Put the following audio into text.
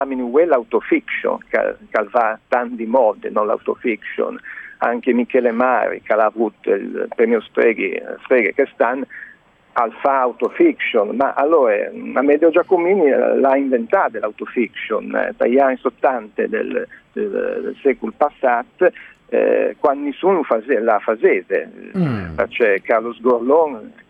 l'autofiction, che va tanto di moda, non l'autofiction. Anche Michele Mari, che ha avuto il premio Streghe che stanno al fa autofiction, ma allora Amedeo Giacomini l'ha inventata l'autofiction dagli anni 80 del secolo passato, quando nessuno la faceva, perché Carlos Gorlon